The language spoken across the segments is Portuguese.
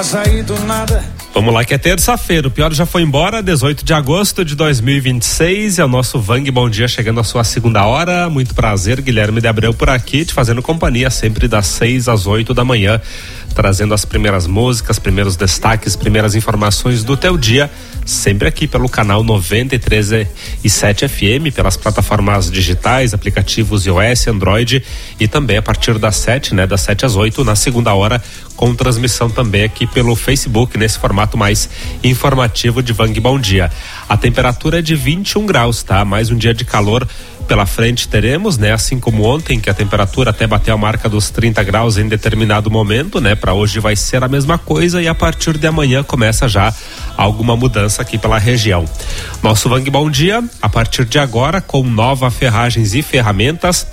Vamos lá, que é terça-feira, o pior já foi embora, 18 de agosto de 2026, é o nosso Vang Bom Dia chegando à sua segunda hora. Muito prazer, Guilherme de Abreu por aqui, te fazendo companhia sempre das 6 às 8 da manhã, trazendo as primeiras músicas, primeiros destaques, primeiras informações do teu dia, sempre aqui pelo canal 93.7 FM, pelas plataformas digitais, aplicativos iOS, Android e também a partir das 7, né, das 7 às 8 na segunda hora, com transmissão também aqui pelo Facebook, nesse formato mais informativo de Vang Bom Dia. A temperatura é de 21 graus, tá? Mais um dia de calor pela frente teremos, né? Assim como ontem, que a temperatura até bateu a marca dos 30 graus em determinado momento, né? Para hoje vai ser a mesma coisa e a partir de amanhã começa já alguma mudança aqui pela região. Nosso Vang Bom Dia, a partir de agora, com Nova Ferragens e Ferramentas,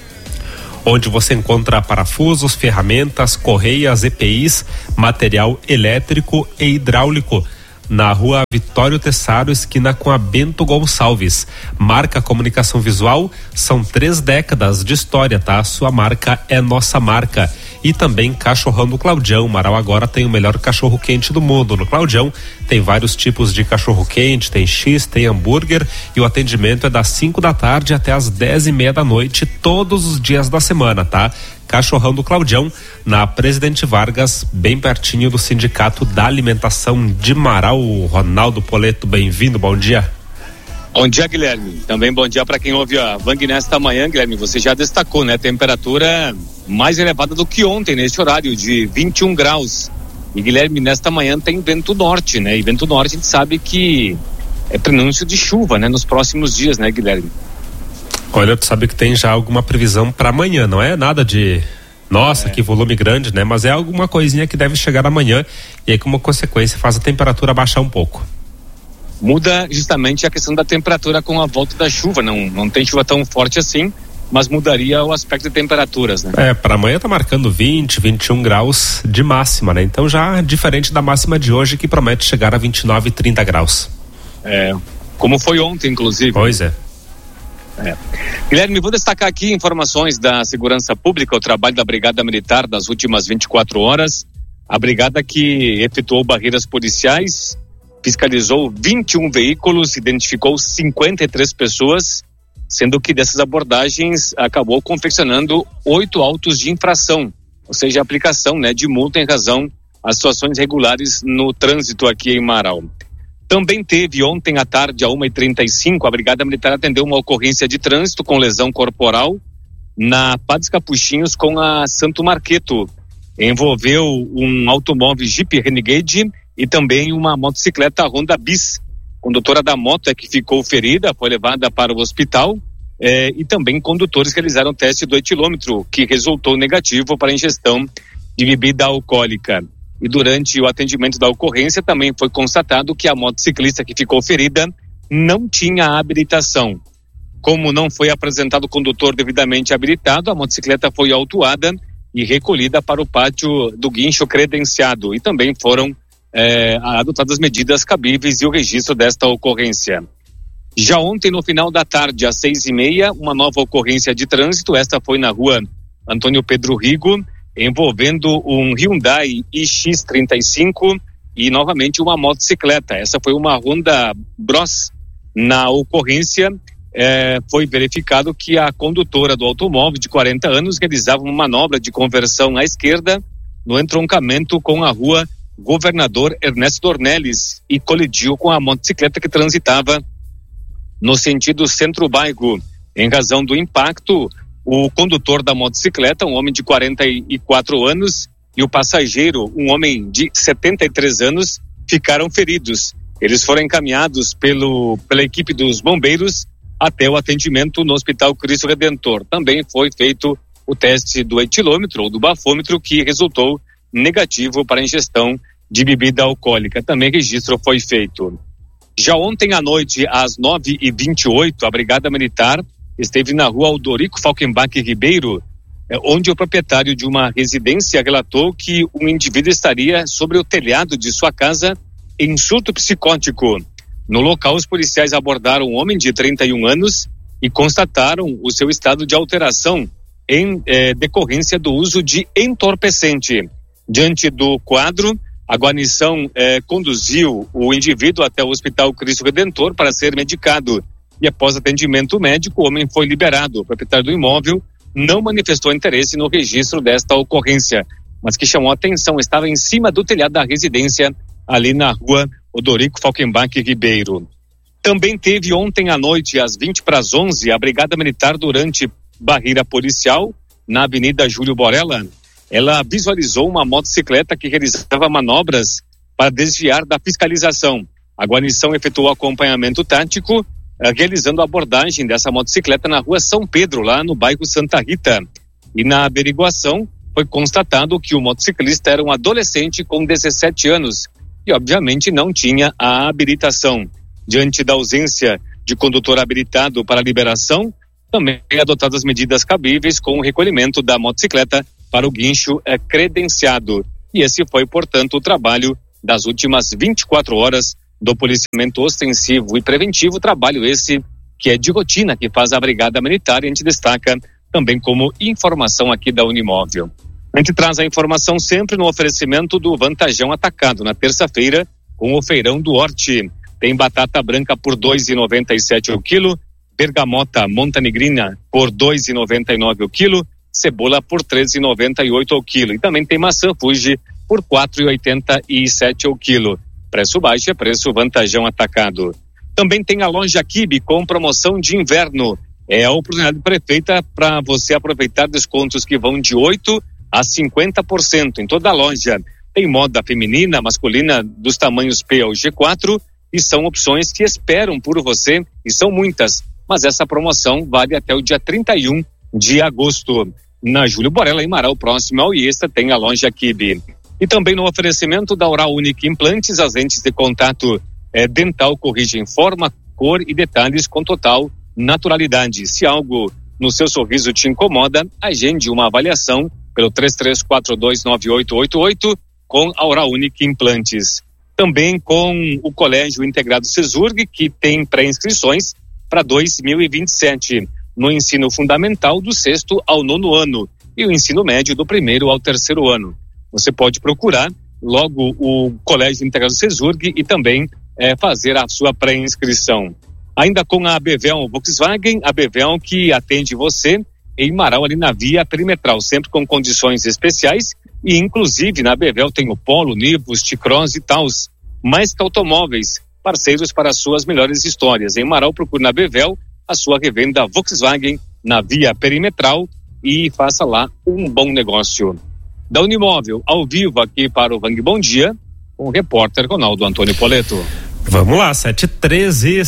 onde você encontra parafusos, ferramentas, correias, EPIs, material elétrico e hidráulico. Na rua Vitório Tessaro, esquina com a Bento Gonçalves. Marca Comunicação Visual, são 3 décadas de história, tá? Sua marca é nossa marca. E também Cachorrão do Claudião. Marau agora tem o melhor cachorro quente do mundo. No Claudião tem vários tipos de cachorro quente, tem X, tem hambúrguer e o atendimento é das 5 da tarde até as 10:30 da noite, todos os dias da semana, tá? Cachorrão do Claudião, na Presidente Vargas, bem pertinho do Sindicato da Alimentação de Marau. Ronaldo Poleto, bem-vindo, bom dia. Bom dia, Guilherme. Também bom dia para quem ouve a Vang nesta manhã, Guilherme. Você já destacou, né? Temperatura mais elevada do que ontem, neste horário, de 21 graus. E, Guilherme, nesta manhã tem vento norte, né? E vento norte a gente sabe que é prenúncio de chuva, né? Nos próximos dias, né, Guilherme? Olha, tu sabe que tem já alguma previsão para amanhã, não é nada de... Nossa, que volume grande, né? Mas é alguma coisinha que deve chegar amanhã e aí, como consequência, faz a temperatura baixar um pouco. Muda justamente a questão da temperatura com a volta da chuva. Não tem chuva tão forte assim, mas mudaria o aspecto de temperaturas, né? Para amanhã tá marcando 20, 21 graus de máxima, né? Então já diferente da máxima de hoje, que promete chegar a 29, 30 graus. Como foi ontem, inclusive. Pois é. Guilherme, vou destacar aqui informações da Segurança Pública, o trabalho da Brigada Militar das últimas 24 horas. A brigada que efetuou barreiras policiais, fiscalizou 21 veículos, identificou 53 pessoas, sendo que dessas abordagens acabou confeccionando 8 autos de infração, ou seja, a aplicação, né, de multa em razão às situações irregulares no trânsito aqui em Marau. Também teve ontem à tarde, às 1h35, a Brigada Militar atendeu uma ocorrência de trânsito com lesão corporal na Padres Capuchinhos com a Santo Marqueto. Envolveu um automóvel Jeep Renegade e também uma motocicleta Honda Bis. A condutora da moto é que ficou ferida, foi levada para o hospital e também condutores realizaram teste do etilômetro, que resultou negativo para a ingestão de bebida alcoólica. E durante o atendimento da ocorrência também foi constatado que a motociclista que ficou ferida não tinha habilitação. Como não foi apresentado o condutor devidamente habilitado, a motocicleta foi autuada e recolhida para o pátio do guincho credenciado. E também foram adotadas medidas cabíveis e o registro desta ocorrência. Já ontem, no final da tarde, às 6:30, uma nova ocorrência de trânsito. Esta foi na rua Antônio Pedro Rigo, envolvendo um Hyundai iX35 e novamente uma motocicleta. Essa foi uma Honda Bros. Na ocorrência, foi verificado que a condutora do automóvel, de 40 anos, realizava uma manobra de conversão à esquerda no entroncamento com a rua Governador Ernesto Dornelles e colidiu com a motocicleta que transitava no sentido centro-bairro. Em razão do impacto, o condutor da motocicleta, um homem de 44 anos, e o passageiro, um homem de 73 anos, ficaram feridos. Eles foram encaminhados pela equipe dos bombeiros até o atendimento no Hospital Cristo Redentor. Também foi feito o teste do etilômetro ou do bafômetro, que resultou negativo para a ingestão de bebida alcoólica. Também registro foi feito. Já ontem à noite, às 9h28, a Brigada Militar esteve na rua Aldorico Falkenbach Ribeiro, onde o proprietário de uma residência relatou que um indivíduo estaria sobre o telhado de sua casa em surto psicótico. No local, os policiais abordaram um homem de 31 anos e constataram o seu estado de alteração em decorrência do uso de entorpecente. Diante do quadro, A guarnição conduziu o indivíduo até o Hospital Cristo Redentor para ser medicado. E após atendimento médico, o homem foi liberado. O proprietário do imóvel não manifestou interesse no registro desta ocorrência, mas que chamou a atenção, estava em cima do telhado da residência, ali na rua Odorico Falkenbach Ribeiro. Também teve ontem à noite, às 20:11, a Brigada Militar durante barreira policial, na Avenida Júlio Borella. Ela visualizou uma motocicleta que realizava manobras para desviar da fiscalização. A guarnição efetuou acompanhamento tático, realizando a abordagem dessa motocicleta na rua São Pedro, lá no bairro Santa Rita. E na averiguação foi constatado que o motociclista era um adolescente com 17 anos e obviamente não tinha a habilitação. Diante da ausência de condutor habilitado para a liberação, também adotadas medidas cabíveis com o recolhimento da motocicleta para o guincho credenciado. E esse foi, portanto, o trabalho das últimas 24 horas do policiamento ostensivo e preventivo, trabalho esse que é de rotina, que faz a Brigada Militar, e a gente destaca também como informação aqui da Unimóvel. A gente traz a informação sempre no oferecimento do Vantajão Atacado, na terça-feira, com o Feirão do Horti. Tem batata branca por R$2,97 o quilo, bergamota montenegrina por R$2,99 o quilo, cebola por R$13,98 o quilo. E também tem maçã Fuji por R$4,87 o quilo. Preço baixo é preço Vantajão Atacado. Também tem a loja Kibe com promoção de inverno. É a oportunidade perfeita para você aproveitar descontos que vão de 8% a 50% em toda a loja. Tem moda feminina, masculina dos tamanhos P ao G4 e são opções que esperam por você e são muitas. Mas essa promoção vale até o dia 31 de agosto. Na Júlio Borella, em Marau, próximo ao Iesta, tem a loja Kibe. E também no oferecimento da Oral Unique Implantes, as lentes de contato dental corrigem forma, cor e detalhes com total naturalidade. Se algo no seu sorriso te incomoda, agende uma avaliação pelo 33429888 com a Oral Unique Implantes. Também com o Colégio Integrado Cesurg, que tem pré-inscrições para 2027, no ensino fundamental do 6º ao 9º ano e o ensino médio do 1º ao 3º ano. Você pode procurar logo o Colégio Integrado Cesurg e também fazer a sua pré-inscrição. Ainda com a Bevel Volkswagen, a Bevel que atende você em Marau, ali na via perimetral, sempre com condições especiais, e inclusive na Bevel tem o Polo, Nivus, T-Cross e Taos. Mais que automóveis, parceiros para as suas melhores histórias. Em Marau, procure na Bevel a sua revenda Volkswagen na via perimetral e faça lá um bom negócio. Da Unimóvel, ao vivo aqui para o Vang Bom Dia, com o repórter Ronaldo Antônio Poleto. Vamos lá, 7h13,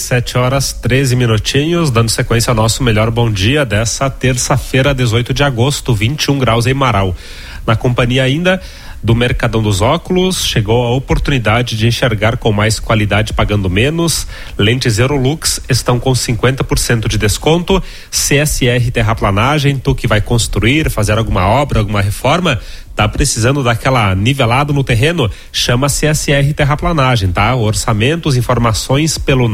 7h13, dando sequência ao nosso melhor bom dia dessa terça-feira, 18 de agosto, 21 graus em Marau. Na companhia ainda do Mercadão dos Óculos, chegou a oportunidade de enxergar com mais qualidade pagando menos. Lentes Eurolux estão com 50% de desconto. CSR Terraplanagem, tu que vai construir, fazer alguma obra, alguma reforma, tá precisando daquela nivelada no terreno? Chama CSR Terraplanagem, tá? Orçamentos, informações pelo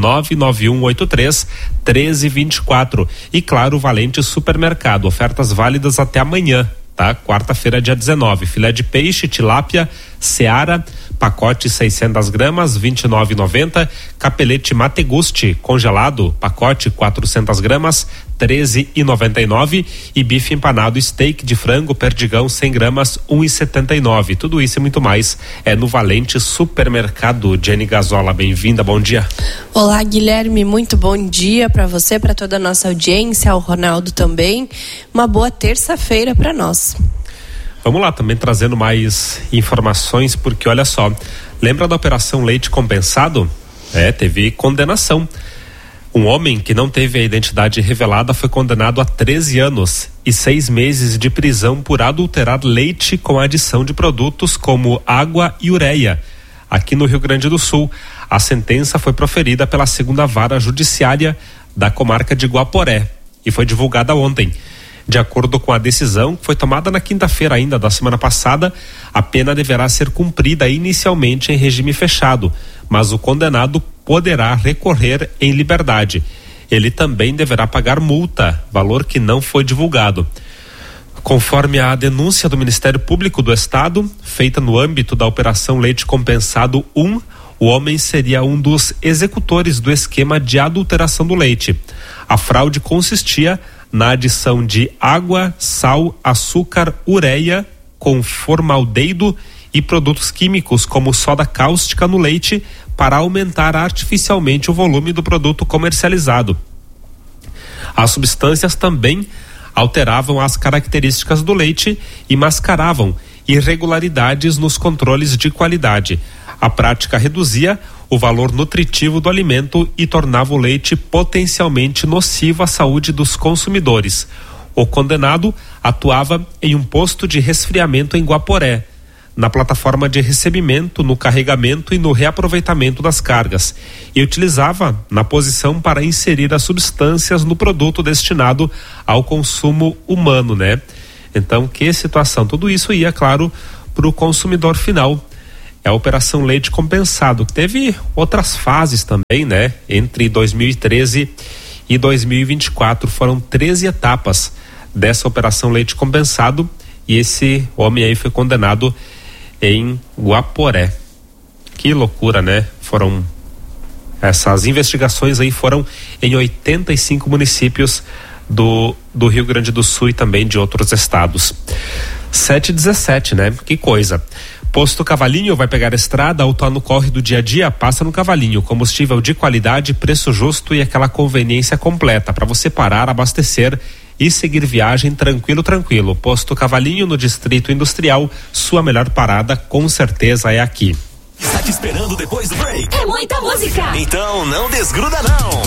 99183-1324. E claro, Valente Supermercado, ofertas válidas até amanhã. Tá? Quarta-feira, dia 19, filé de peixe, tilápia, seara, pacote 600 gramas, R$29,90. Capelete Mategusti, congelado, pacote 400 gramas, R$13,99. E bife empanado steak de frango, perdigão 100 gramas, R$1,79. Tudo isso e muito mais é no Valente Supermercado. Jenny Gazola, bem-vinda, bom dia. Olá, Guilherme, muito bom dia para você, para toda a nossa audiência, ao Ronaldo também. Uma boa terça-feira para nós. Vamos lá, também trazendo mais informações, porque olha só, lembra da Operação Leite Compensado? Teve condenação. Um homem que não teve a identidade revelada foi condenado a 13 anos e 6 meses de prisão por adulterar leite com adição de produtos como água e ureia. Aqui no Rio Grande do Sul, a sentença foi proferida pela 2ª Vara Judiciária da comarca de Guaporé e foi divulgada ontem. De acordo com a decisão, que foi tomada na quinta-feira ainda da semana passada, a pena deverá ser cumprida inicialmente em regime fechado, mas o condenado poderá recorrer em liberdade. Ele também deverá pagar multa, valor que não foi divulgado. Conforme a denúncia do Ministério Público do Estado, feita no âmbito da Operação Leite Compensado 1, o homem seria um dos executores do esquema de adulteração do leite. A fraude consistia na adição de água, sal, açúcar, ureia com formaldeído e produtos químicos como soda cáustica no leite para aumentar artificialmente o volume do produto comercializado. As substâncias também alteravam as características do leite e mascaravam irregularidades nos controles de qualidade. A prática reduzia o valor nutritivo do alimento e tornava o leite potencialmente nocivo à saúde dos consumidores. O condenado atuava em um posto de resfriamento em Guaporé, na plataforma de recebimento, no carregamento e no reaproveitamento das cargas, e utilizava na posição para inserir as substâncias no produto destinado ao consumo humano, né? Então, que situação? Tudo isso ia, claro, para o consumidor final. É a Operação Leite Compensado, que teve outras fases também, né? Entre 2013 e 2024, foram 13 etapas dessa Operação Leite Compensado, e esse homem aí foi condenado em Guaporé. Que loucura, né? Essas investigações aí foram em 85 municípios do Rio Grande do Sul e também de outros estados. 7h17, né? Que coisa. Posto Cavalinho vai pegar a estrada, ou tá no corre do dia a dia, passa no Cavalinho. Combustível de qualidade, preço justo e aquela conveniência completa para você parar, abastecer e seguir viagem tranquilo. Posto Cavalinho, no Distrito Industrial, sua melhor parada com certeza é aqui. Está te esperando depois do break. É muita música. Então não desgruda não.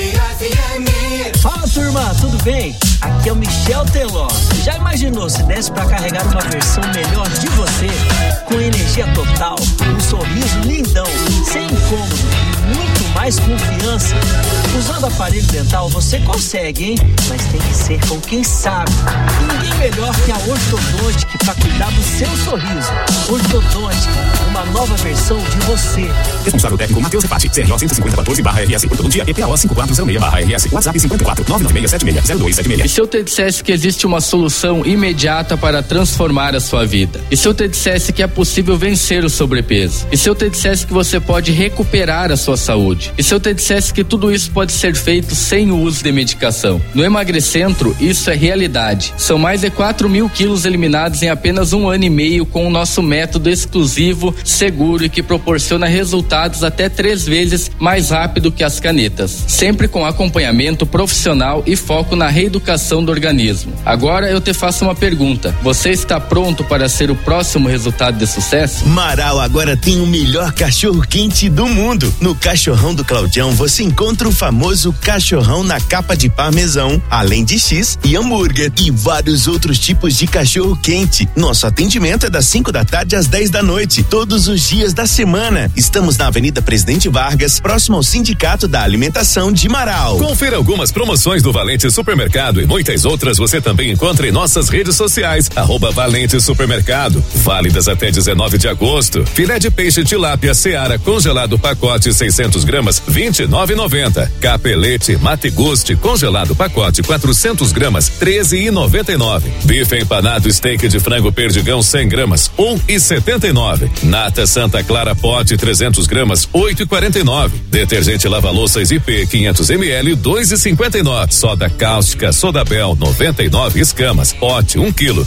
Fala, turma, tudo bem? Aqui é o Michel Teló. Já imaginou se desse pra carregar uma versão melhor de você? Com energia total, um sorriso lindão, sem incômodo e muito mais confiança. Usando aparelho dental você consegue, hein? Mas tem que ser com quem sabe. E ninguém melhor que a Ortodontic pra cuidar do seu sorriso. Ortodontic, uma nova versão de você. Responsável técnico Matheus Repati, CRO 15014/RS, todo dia, EPAO 5406/RS, WhatsApp 54-99676-0276. E se eu te dissesse que existe uma solução imediata para transformar a sua vida? E se eu te dissesse que é possível vencer o sobrepeso? E se eu te dissesse que você pode recuperar a sua saúde? E se eu te dissesse que tudo isso pode ser feito sem o uso de medicação? No Emagrecentro, isso é realidade. São mais de 4.000 quilos eliminados em apenas 1 ano e meio com o nosso método exclusivo, seguro e que proporciona resultados até 3 vezes mais rápido que as canetas. Sempre com acompanhamento profissional e foco na reeducação do organismo. Agora eu te faço uma pergunta. Você está pronto para ser o próximo resultado de sucesso? Marau agora tem o melhor cachorro quente do mundo. No Cachorrão do Claudião você encontra o famoso cachorrão na capa de parmesão, além de X e hambúrguer e vários outros tipos de cachorro quente. Nosso atendimento é das 5 da tarde às 10 da noite, todos os dias da semana. Estamos na Avenida Presidente Vargas, próximo ao Sindicato da Alimentação de Marau. Confira algumas promoções do Valente Supermercado e muitas outras você também encontra em nossas redes sociais, @Valente Supermercado, válidas até 19 de agosto. Filé de peixe tilápia Seara congelado pacote 600 gramas, 29,90. Capelete Mate Gusti congelado pacote 400 gramas, 13,99. Bife empanado steak de frango perdigão 100 gramas, 1,79. Nata Santa Clara pote 300 gramas, 8,49. Detergente lava-louças IP 500 ml, 2,59. Soda cáustica Sodabel 99 escamas, pote 1 quilo,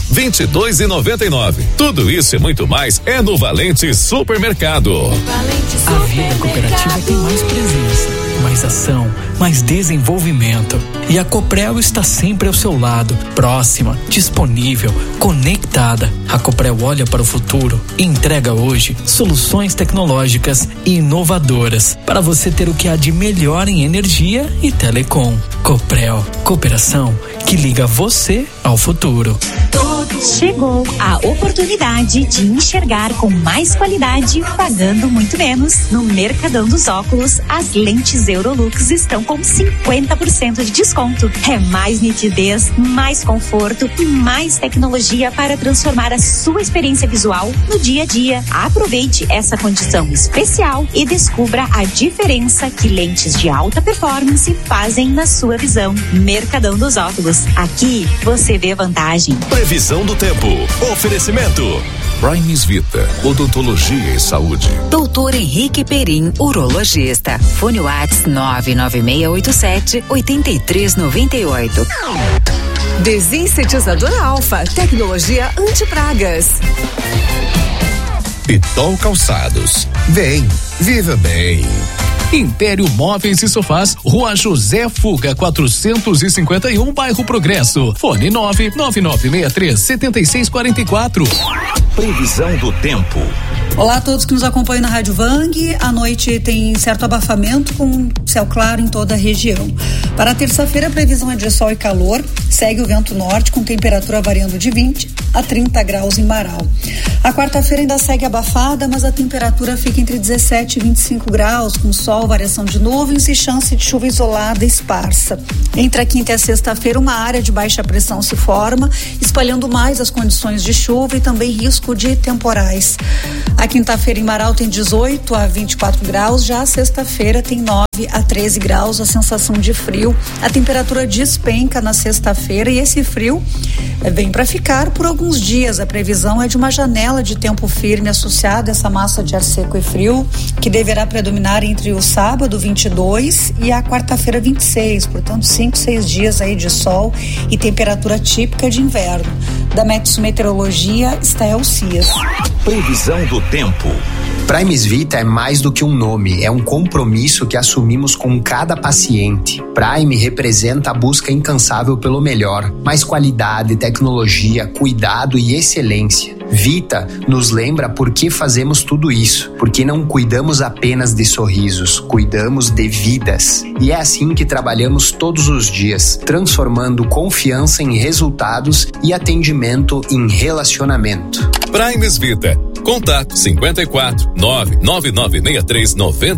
22,99. Tudo isso e muito mais é no Valente Supermercado. A vida cooperativa tem mais presença, mais ação, mais desenvolvimento. E a Coprel está sempre ao seu lado, próxima, disponível, conectada. A Coprel olha para o futuro e entrega hoje soluções tecnológicas e inovadoras para você ter o que há de melhor em energia e telecom. Coprel, cooperação que liga você ao futuro. Todo Chegou a oportunidade de enxergar com mais qualidade, pagando muito menos. No Mercadão dos Óculos, as lentes Eurolux estão com 50% de desconto. É mais nitidez, mais conforto e mais tecnologia para transformar a sua experiência visual no dia a dia. Aproveite essa condição especial e descubra a diferença que lentes de alta performance fazem na sua visão. Mercadão dos Óculos. Aqui você vê vantagem. Previsão do tempo. Oferecimento. Primes Vita, odontologia e saúde. Doutor Henrique Perim, urologista. Fone Whats 99687-8398. Desinsetizador Alfa, tecnologia anti-pragas. Pitol Calçados. Vem, viva bem. Império Móveis e Sofás, Rua José Fuga, 451, Bairro Progresso. Fone 99963-7644. Previsão do tempo. Olá a todos que nos acompanham na Rádio Vang. A noite tem certo abafamento com céu claro em toda a região. Para terça-feira, a previsão é de sol e calor. Segue o vento norte com temperatura variando de 20 a 30 graus em Marau. A quarta-feira ainda segue abafada, mas a temperatura fica entre 17 e 25 graus, com sol, variação de nuvens e chance de chuva isolada esparsa. Entre a quinta e a sexta-feira, uma área de baixa pressão se forma, espalhando mais as condições de chuva e também risco de temporais. A quinta-feira em Marau tem 18 a 24 graus, já a sexta-feira tem 9 a 13 graus, a sensação de frio. A temperatura despenca na sexta-feira e esse frio vem para ficar por alguns dias. A previsão é de uma janela de tempo firme associada a essa massa de ar seco e frio, que deverá predominar entre o sábado 22 e a quarta-feira 26, portanto 5, 6 dias aí de sol e temperatura típica de inverno. Da Metsu Meteorologia, Stael Cias. Previsão do tempo. Primes Vita é mais do que um nome, é um compromisso que assumimos com cada paciente. Prime representa a busca incansável pelo melhor, mais qualidade, tecnologia, cuidado e excelência. Vita nos lembra por que fazemos tudo isso, porque não cuidamos apenas de sorrisos, cuidamos de vidas. E é assim que trabalhamos todos os dias, transformando confiança em resultados e atendimento em relacionamento. Primes Vita. Contato 54 99963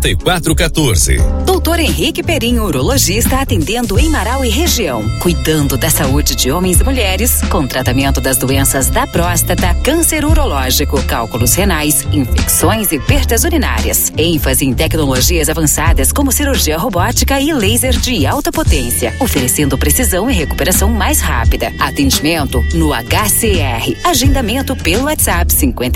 9414. Doutor Henrique Perim, urologista, atendendo em Marau e região, cuidando da saúde de homens e mulheres, com tratamento das doenças da próstata, câncer urológico, cálculos renais, infecções e perdas urinárias. ênfase em tecnologias avançadas como cirurgia robótica e laser de alta potência, oferecendo precisão e recuperação mais rápida. Atendimento no HCR. Agendamento pelo WhatsApp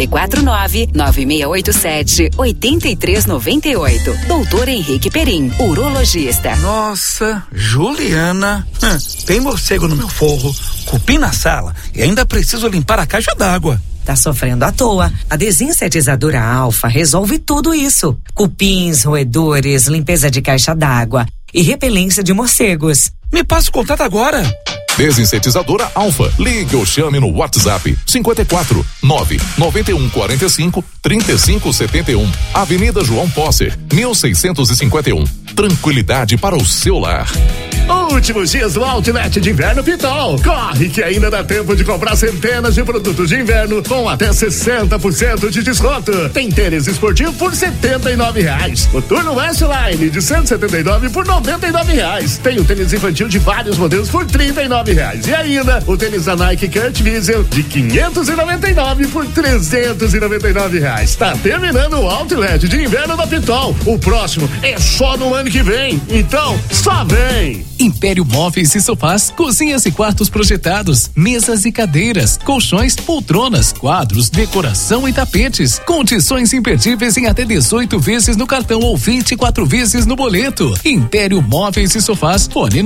5499687-8398. Doutor Henrique Perim, urologista. Nossa, Juliana, tem morcego no meu forro, cupim na sala e ainda preciso limpar a caixa d'água. Tá sofrendo à toa. A Desinsetizadora Alfa resolve tudo isso. Cupins, roedores, limpeza de caixa d'água e repelência de morcegos. Me passa o contato agora. Desinsetizadora Alfa. Ligue ou chame no WhatsApp 54 991 45 35 71. Avenida João Posser, 1651. Tranquilidade para o seu lar. Últimos dias do Outlet de Inverno Pitol. Corre que ainda dá tempo de comprar centenas de produtos de inverno com até 60% de desconto. Tem tênis esportivo por R$79. O Turno Westline de 179 por R$99. Tem o tênis infantil de vários modelos por R$39. E ainda o tênis da Nike Kurt Wiesel de 599 por R$399. Tá terminando o Outlet de Inverno da Pitol. O próximo é só no ano que vem. Então, só vem! Império Móveis e Sofás, cozinhas e quartos projetados, mesas e cadeiras, colchões, poltronas, quadros, decoração e tapetes. Condições imperdíveis em até 18 vezes no cartão ou 24 vezes no boleto. Império Móveis e Sofás, fone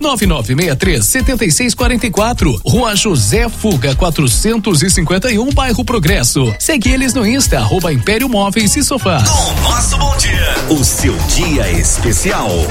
99963-7644. Rua José Fuga, 451, Bairro Progresso. Segue eles no Insta, @Império Móveis e Sofás. Com nosso bom dia, o seu dia especial.